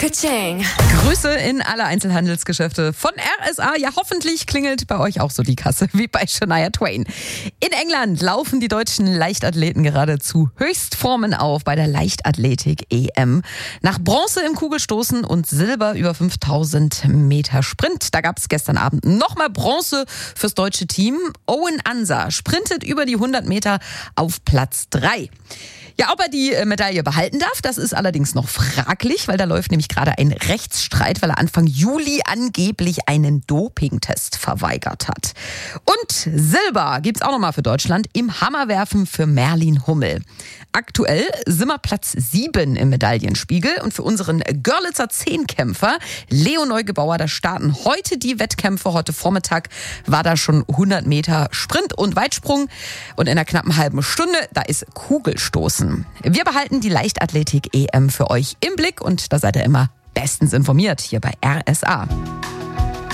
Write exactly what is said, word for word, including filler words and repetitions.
Ka-ching. Grüße in alle Einzelhandelsgeschäfte von R S A. Ja, hoffentlich klingelt bei euch auch so die Kasse wie bei Shania Twain. In England laufen die deutschen Leichtathleten gerade zu Höchstformen auf bei der Leichtathletik-E M. Nach Bronze im Kugelstoßen und Silber über fünftausend Meter Sprint. Da gab es gestern Abend nochmal Bronze fürs deutsche Team. Owen Ansa sprintet über die hundert Meter auf Platz drei. Ja, ob er die Medaille behalten darf, das ist allerdings noch fraglich, weil da läuft nämlich gerade ein Rechtsstreit, weil er Anfang Juli angeblich einen Dopingtest verweigert hat. Und Silber gibt's auch nochmal für Deutschland im Hammerwerfen für Merlin Hummel. Aktuell sind wir Platz sieben im Medaillenspiegel und für unseren Görlitzer Zehnkämpfer Leo Neugebauer, da starten heute die Wettkämpfe. Heute Vormittag war da schon hundert Meter Sprint und Weitsprung und in einer knappen halben Stunde, da ist Kugelstoßen. Wir behalten die Leichtathletik-E M für euch im Blick und da seid ihr immer bestens informiert hier bei R S A.